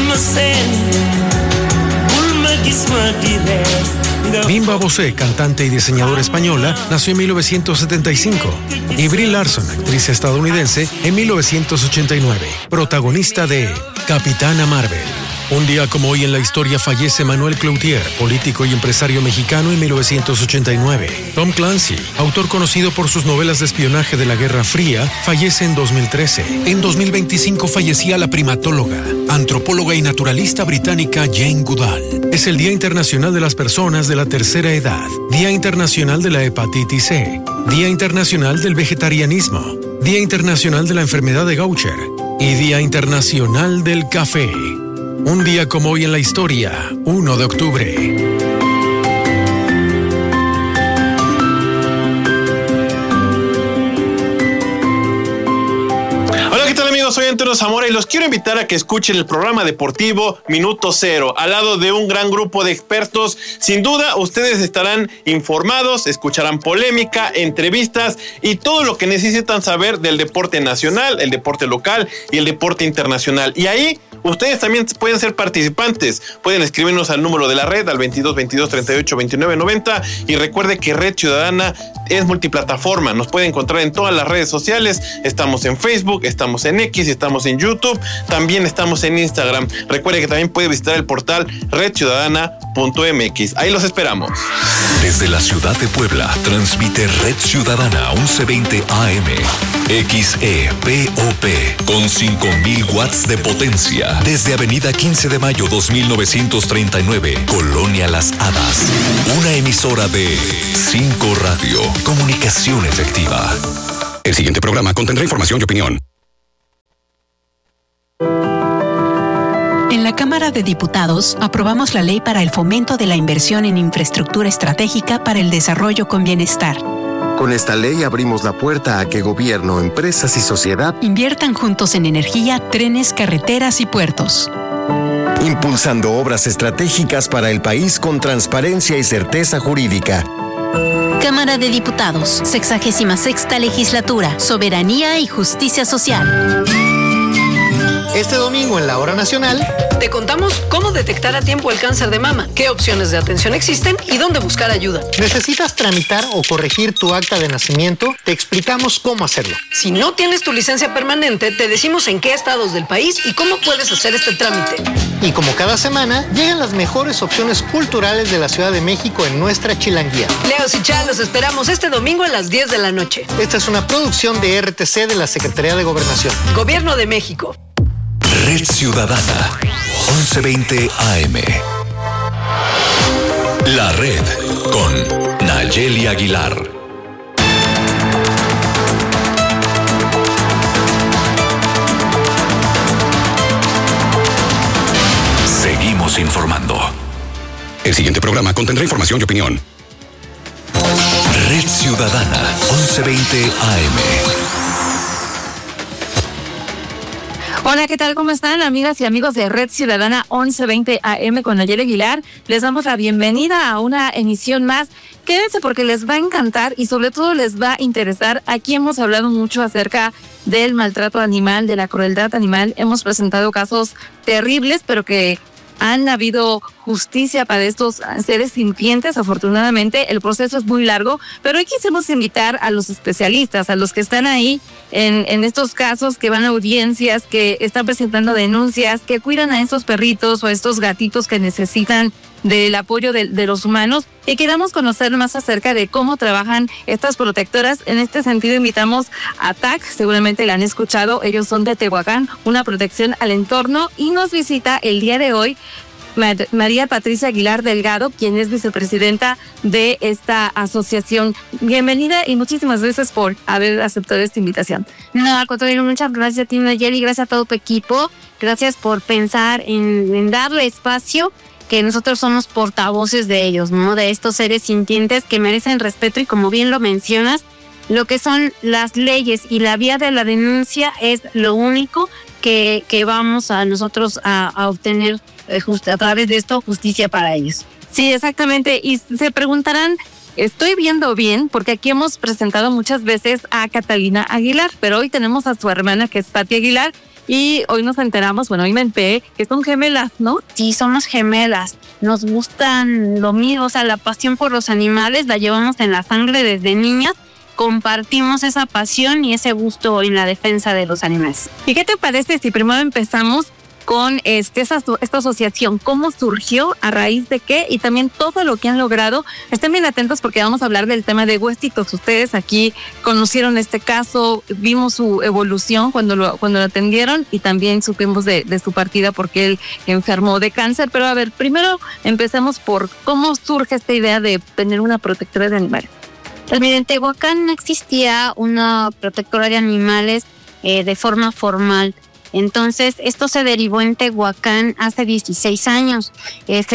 Bimba Bosé, cantante y diseñadora española, nació en mil novecientos setenta y cinco. Y Brie Larson, actriz estadounidense, en mil novecientos ochenta y nueve, protagonista de Capitana Marvel. Un día como hoy en la historia fallece Manuel Cloutier, político y empresario mexicano, en mil novecientos ochenta y nueve. Tom Clancy, autor conocido por sus novelas de espionaje de la Guerra Fría, fallece en dos mil trece. En dos mil veinticinco fallecía la primatóloga, antropóloga y naturalista británica Jane Goodall. Es el Día Internacional de las Personas de la Tercera Edad, Día Internacional de la Hepatitis C, Día Internacional del Vegetarianismo, Día Internacional de la Enfermedad de Gaucher y Día Internacional del Café. Un día como hoy en la historia, uno de octubre. amigos? Soy Antonio Zamora y los quiero invitar a que escuchen el programa deportivo Minuto Cero, al lado de un gran grupo de expertos. Sin duda, ustedes estarán informados, escucharán polémica, entrevistas y todo lo que necesitan saber del deporte nacional, el deporte local y el deporte internacional. Y ahí ustedes también pueden ser participantes. Pueden escribirnos al número de la red, al veintidós veintidós treinta y ocho veintinueve noventa. Y recuerde que Red Ciudadana es multiplataforma. Nos puede encontrar en todas las redes sociales. Estamos en Facebook, estamos en X, estamos en YouTube. También estamos en Instagram. Recuerde que también puede visitar el portal red ciudadana punto m x. Ahí los esperamos. Desde la ciudad de Puebla, transmite Red Ciudadana once veinte A M. X E P O P con cinco mil watts de potencia. Desde Avenida quince de mayo dos mil novecientos treinta y nueve, Colonia Las Hadas. Una emisora de cinco Radio. Comunicación efectiva. El siguiente programa contendrá información y opinión. En la Cámara de Diputados aprobamos la ley para el fomento de la inversión en infraestructura estratégica para el desarrollo con bienestar. Con esta ley abrimos la puerta a que gobierno, empresas y sociedad inviertan juntos en energía, trenes, carreteras y puertos. Impulsando obras estratégicas para el país con transparencia y certeza jurídica. Cámara de Diputados, sexagésima sexta legislatura, soberanía y justicia social. Este domingo en la Hora Nacional te contamos cómo detectar a tiempo el cáncer de mama, qué opciones de atención existen y dónde buscar ayuda. ¿Necesitas tramitar o corregir tu acta de nacimiento? Te explicamos cómo hacerlo. Si no tienes tu licencia permanente, te decimos en qué estados del país y cómo puedes hacer este trámite. Y como cada semana, llegan las mejores opciones culturales de la Ciudad de México en nuestra chilanguía. Leos y Chal, los esperamos este domingo a las diez de la noche. Esta es una producción de R T C de la Secretaría de Gobernación. Gobierno de México. Red Ciudadana, once veinte A M. La Red con Nayeli Aguilar. Seguimos informando. El siguiente programa contendrá información y opinión. Red Ciudadana, once veinte A M. Hola, ¿qué tal? ¿Cómo están, amigas y amigos de Red Ciudadana once veinte A M con Nayeli Aguilar? Les damos la bienvenida a una emisión más. Quédense porque les va a encantar y sobre todo les va a interesar. Aquí hemos hablado mucho acerca del maltrato animal, de la crueldad animal. Hemos presentado casos terribles, pero que han habido justicia para estos seres sintientes. Afortunadamente, el proceso es muy largo, pero hoy quisimos invitar a los especialistas, a los que están ahí en, en estos casos, que van a audiencias, que están presentando denuncias, que cuidan a estos perritos o a estos gatitos que necesitan del apoyo de, de los humanos, y queremos conocer más acerca de cómo trabajan estas protectoras. En este sentido, invitamos a T A C, seguramente la han escuchado, ellos son de Tehuacán, una protección al entorno, y nos visita el día de hoy María Patricia Aguilar Delgado, quien es vicepresidenta de esta asociación. Bienvenida y muchísimas gracias por haber aceptado esta invitación. No, al contrario, muchas gracias a ti, Nayeli, y gracias a todo tu equipo. Gracias por pensar en, en darle espacio, que nosotros somos portavoces de ellos, ¿no? De estos seres sintientes que merecen respeto, y como bien lo mencionas, lo que son las leyes y la vía de la denuncia es lo único que, que vamos a nosotros a, a obtener eh, just, a través de esto justicia para ellos. Sí, exactamente. Y se preguntarán, estoy viendo bien, porque aquí hemos presentado muchas veces a Catalina Aguilar, pero hoy tenemos a su hermana, que es Pati Aguilar, y hoy nos enteramos, bueno, hoy me enteré que son gemelas, ¿no? Sí, somos gemelas. Nos gustan lo mismo, o sea, la pasión por los animales la llevamos en la sangre desde niñas. Compartimos esa pasión y ese gusto en la defensa de los animales. ¿Y qué te parece si primero empezamos con este, esa, esta asociación? ¿Cómo surgió? ¿A raíz de qué? Y también todo lo que han logrado. Estén bien atentos porque vamos a hablar del tema de huesitos. Ustedes aquí conocieron este caso, vimos su evolución cuando lo, cuando lo atendieron, y también supimos de, de su partida porque él enfermó de cáncer. Pero a ver, primero empecemos por cómo surge esta idea de tener una protectora de animales. Pues miren, en Tehuacán no existía una protectora de animales eh, de forma formal. Entonces, esto se derivó en Tehuacán hace dieciséis años. Eh, se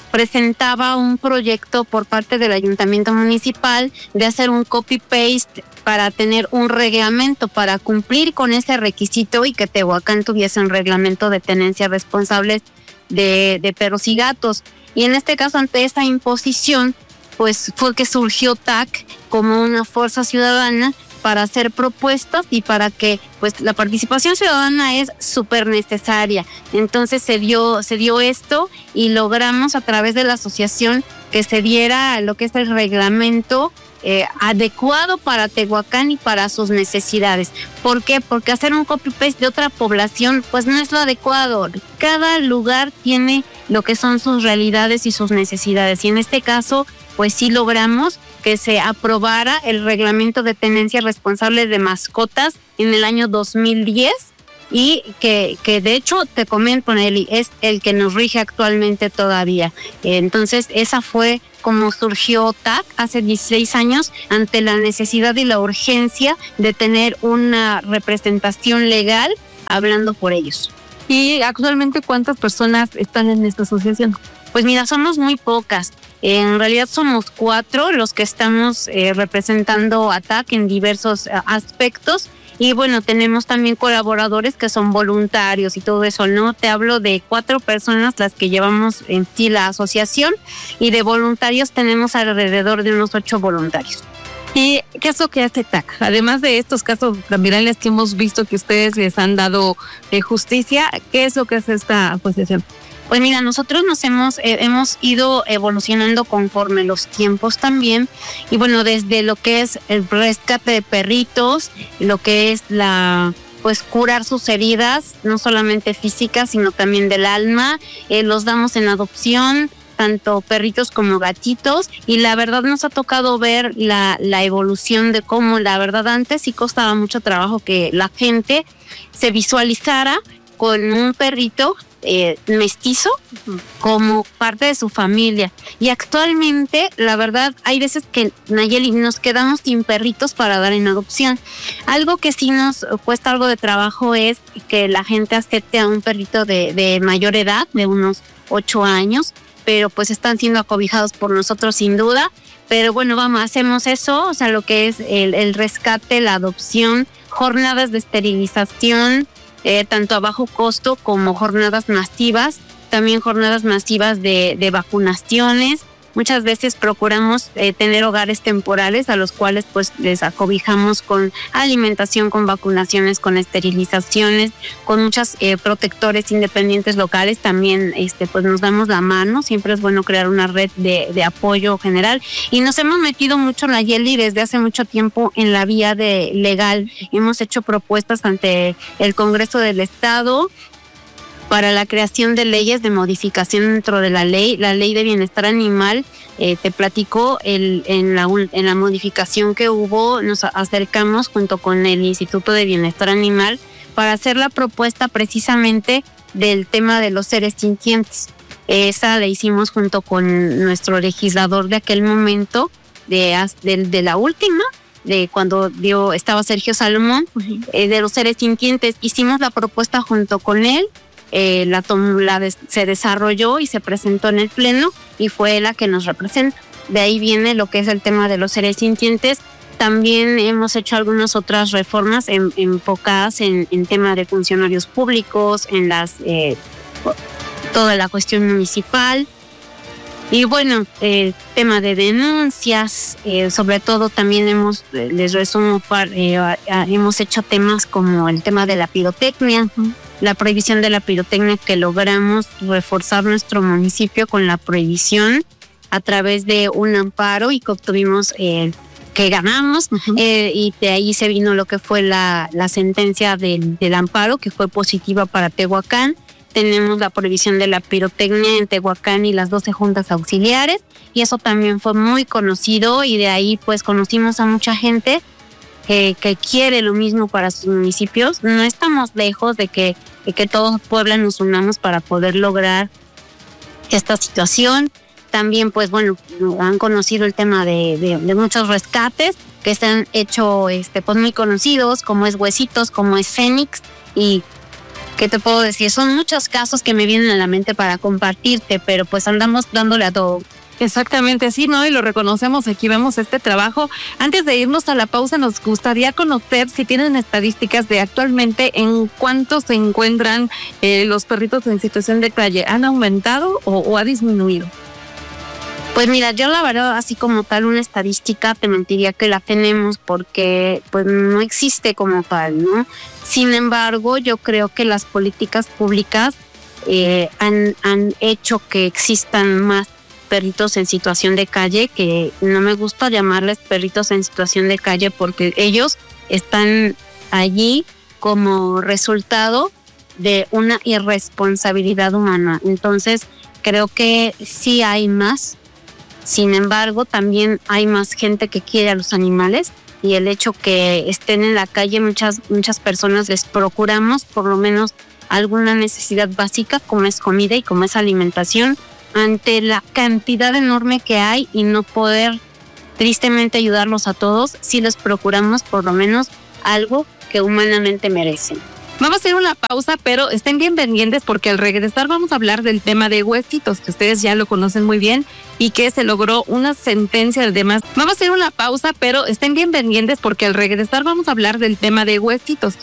presentaba un proyecto por parte del ayuntamiento municipal de hacer un copy-paste para tener un reglamento, para cumplir con ese requisito y que Tehuacán tuviese un reglamento de tenencia responsable de, de perros y gatos. Y en este caso, ante esta imposición, pues fue que surgió T A C como una fuerza ciudadana para hacer propuestas y para que pues la participación ciudadana es súper necesaria. Entonces se dio, se dio esto y logramos a través de la asociación que se diera lo que es el reglamento eh, adecuado para Tehuacán y para sus necesidades. ¿Por qué? Porque hacer un copy-paste de otra población pues no es lo adecuado. Cada lugar tiene lo que son sus realidades y sus necesidades. Y en este caso pues sí logramos que se aprobara el reglamento de tenencia responsable de mascotas en el año dos mil diez y que, que de hecho, te comento, Nelly, es el que nos rige actualmente todavía. Entonces, esa fue como surgió T A C hace dieciséis años ante la necesidad y la urgencia de tener una representación legal hablando por ellos. ¿Y actualmente cuántas personas están en esta asociación? Pues mira, somos muy pocas. En realidad somos cuatro los que estamos eh, representando a T A C en diversos eh, aspectos. Y bueno, tenemos también colaboradores que son voluntarios y todo eso, ¿no? Te hablo de cuatro personas las que llevamos en sí la asociación y de voluntarios tenemos alrededor de unos ocho voluntarios. ¿Y qué es lo que hace T A C? Además de estos casos virales que hemos visto que ustedes les han dado eh, justicia, ¿qué es lo que hace esta asociación? Pues mira, nosotros nos hemos eh, hemos ido evolucionando conforme los tiempos también y bueno, desde lo que es el rescate de perritos, lo que es la pues curar sus heridas, no solamente físicas, sino también del alma, eh, los damos en adopción, tanto perritos como gatitos, y la verdad nos ha tocado ver la, la evolución de cómo, la verdad, antes sí costaba mucho trabajo que la gente se visualizara con un perrito eh, mestizo como parte de su familia. Y actualmente, la verdad, hay veces que, Nayeli, nos quedamos sin perritos para dar en adopción. Algo que sí nos cuesta algo de trabajo es que la gente acepte a un perrito de, de mayor edad, de unos ocho años, pero pues están siendo acobijados por nosotros sin duda. Pero bueno, vamos, hacemos eso, o sea, lo que es el, el rescate, la adopción, jornadas de esterilización, eh, tanto a bajo costo como jornadas masivas, también jornadas masivas de, de vacunaciones. Muchas veces procuramos eh, tener hogares temporales a los cuales pues les acobijamos con alimentación, con vacunaciones, con esterilizaciones, con muchos eh, protectores independientes locales. También este pues nos damos la mano. Siempre es bueno crear una red de, de apoyo general. Y nos hemos metido mucho, Nayeli, desde hace mucho tiempo en la vía de legal. Hemos hecho propuestas ante el Congreso del Estado para la creación de leyes de modificación dentro de la ley, la ley de bienestar animal. Eh, te platico, el, en, la, en la modificación que hubo, nos acercamos junto con el Instituto de Bienestar Animal para hacer la propuesta precisamente del tema de los seres sintientes. Esa la hicimos junto con nuestro legislador de aquel momento, de, de, de la última, de cuando dio, estaba Sergio Salomón, eh, de los seres sintientes. Hicimos la propuesta junto con él. Eh, la, la des, se desarrolló y se presentó en el pleno y fue la que nos representa. De ahí viene lo que es el tema de los seres sintientes. También hemos hecho algunas otras reformas en, enfocadas en, en tema de funcionarios públicos, en las eh, toda la cuestión municipal. Y bueno, el tema de denuncias, eh, sobre todo también hemos, les resumo, par, eh, a, a, hemos hecho temas como el tema de la pirotecnia, uh-huh. la prohibición de la pirotecnia, que logramos reforzar nuestro municipio con la prohibición a través de un amparo y que obtuvimos, eh, que ganamos, uh-huh. eh, y de ahí se vino lo que fue la, la sentencia del, del amparo, que fue positiva para Tehuacán. Tenemos la prohibición de la pirotecnia en Tehuacán y las doce juntas auxiliares, y eso también fue muy conocido, y de ahí pues conocimos a mucha gente que, que quiere lo mismo para sus municipios. No estamos lejos de que, de que todos Puebla nos unamos para poder lograr esta situación. También pues bueno, han conocido el tema de, de, de muchos rescates que se han hecho este, pues muy conocidos, como es Huesitos, como es Fénix, y ¿qué te puedo decir? Son muchos casos que me vienen a la mente para compartirte, pero pues andamos dándole a todo. Exactamente, sí, ¿no? Y lo reconocemos, aquí vemos este trabajo. Antes de irnos a la pausa, nos gustaría conocer si tienen estadísticas de actualmente en cuánto se encuentran eh, los perritos en situación de calle. ¿Han aumentado o, o ha disminuido? Pues mira, yo la verdad, así como tal, una estadística, te mentiría que la tenemos porque pues no existe como tal, ¿no? Sin embargo, yo creo que las políticas públicas eh, han, han hecho que existan más perritos en situación de calle, que no me gusta llamarles perritos en situación de calle porque ellos están allí como resultado de una irresponsabilidad humana. Entonces, creo que sí hay más. Sin embargo, también hay más gente que quiere a los animales y el hecho que estén en la calle, muchas, muchas personas les procuramos por lo menos alguna necesidad básica como es comida y como es alimentación, ante la cantidad enorme que hay y no poder tristemente ayudarlos a todos, sí les procuramos por lo menos algo que humanamente merecen. Vamos a hacer una pausa, pero estén bien pendientes porque al regresar vamos a hablar del tema de huesitos, que ustedes ya lo conocen muy bien y que se logró una sentencia de demás. Vamos a hacer una pausa, pero estén bien pendientes porque al regresar vamos a hablar del tema de huesitos.